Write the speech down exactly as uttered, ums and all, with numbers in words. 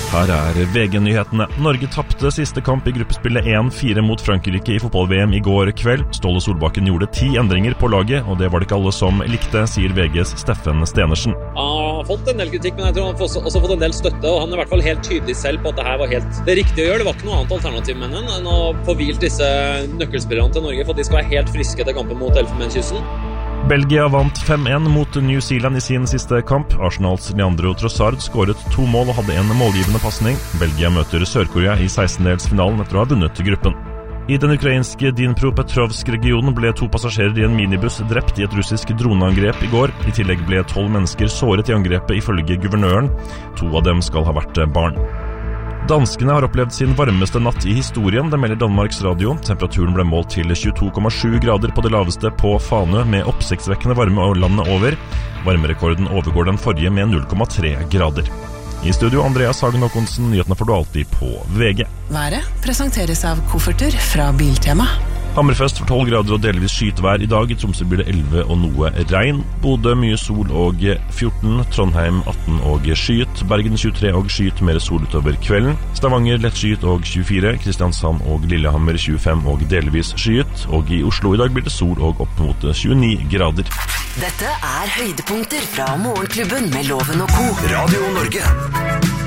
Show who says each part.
Speaker 1: Her er V G-nyhetene. Norge tappte siste kamp i gruppespillet en fire mot Frankrike i fotball-V M i går kveld. Ståle Solbakken gjorde ti endringer på laget, og det var det ikke alle som likte, sier V G's Steffen Stenersen.
Speaker 2: Han har fått en del kritikk, men jeg tror han har også fått en del støtte, og han er i hvert fall helt tydelig selv på at det her var helt det riktige å gjøre. Det var ikke noe annet alternativ med den enn å få hvilt disse nøkkelspillerne til Norge, for at de skal være helt friske til kampen mot Elfenbenskysten. Belgia vant fem en mot New Zealand i sin siste kamp. Arsenals Leandro Trossard skåret to mål og hadde en målgivende passning. Belgia møter Sør-Korea i sekstendedelsfinalen etter å ha vunnet gruppen. I den ukrainske Dnipropetrovsk-regionen ble to passasjerer i en minibuss drept i et russisk droneangrep i går. I tillegg ble tolv mennesker såret i angrepet ifølge guvernøren. To av dem skal ha vært barn. Danskene har opplevd sin varmeste natt i historien, det melder Danmarks Radio. Temperaturen ble målt til tjueto komma sju grader på det laveste på Fanø, med oppsiktsvekkende varme og landet over. Varmerekorden overgår den forrige med null komma tre grader. I studio Andreas Hagen Håkonsen, nyhetene får du alltid på V G.
Speaker 3: Været presenteres av kofferter fra Biltema.
Speaker 1: Hammerfest for tolv grader og delvis skytvær i dag. I Tromsø blir det elleve og noe regn. Bodø mye sol og fjorten. Trondheim atten og skyet. Bergen tjuetre og skyet, mer sol utover kvelden. Stavanger lett skyet og tjuefire. Kristiansand og Lillehammer tjuefem og delvis skyet. Og i Oslo i dag blir det sol og opp mot tjueni grader.
Speaker 3: Dette er høydepunkter fra Morgenklubben med Loven og Co.
Speaker 4: Radio Norge.